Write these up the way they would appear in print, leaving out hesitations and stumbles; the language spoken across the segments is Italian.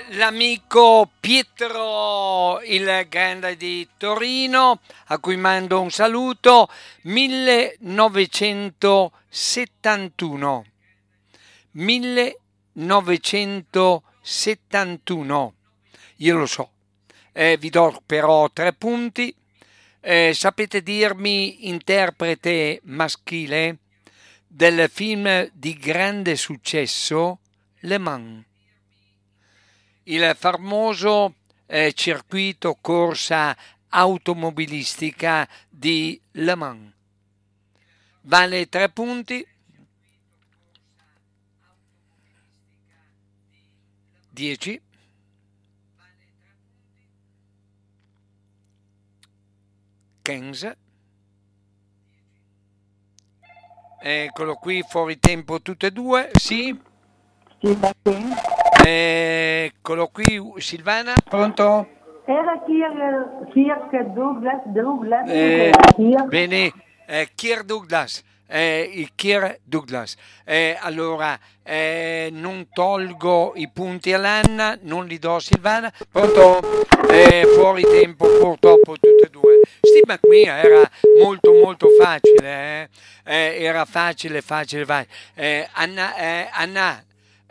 l'amico Pietro il Grande di Torino, a cui mando un saluto. 1971. 1971. Io lo so. Vi do però 3 punti. Sapete dirmi interprete maschile del film di grande successo Le Mans? Il famoso circuito corsa automobilistica di Le Mans. Vale 3 punti. 10. Kenz. Eccolo qui, fuori tempo tutte e due. Sì. Sì, da qui. Eccolo qui, Silvana. Pronto? Era Kirk Douglas, Bene, Kirk Douglas. Il Kirk Douglas. Allora, non tolgo i punti all'Anna, non li do a Silvana. Pronto? Fuori tempo purtroppo tutte e due. Steve McQueen era molto molto facile. Era facile. Anna,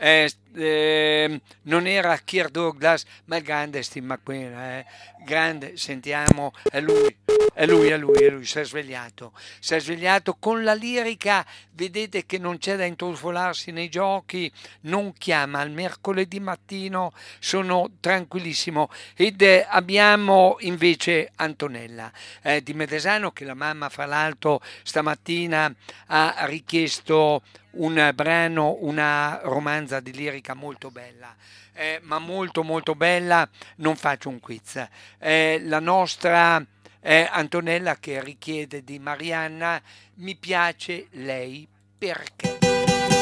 non era Kirk Douglas, ma il grande Steve McQueen. Grande, sentiamo, è lui, si è svegliato con la lirica, vedete che non c'è da intrufolarsi nei giochi, non chiama al mercoledì mattino, sono tranquillissimo. Ed abbiamo invece Antonella di Medesano, che la mamma fra l'altro stamattina ha richiesto un brano, una romanza di lirica molto bella. Ma molto molto bella. Non faccio un quiz. La nostra Antonella che richiede di Marianna: mi piace lei perché.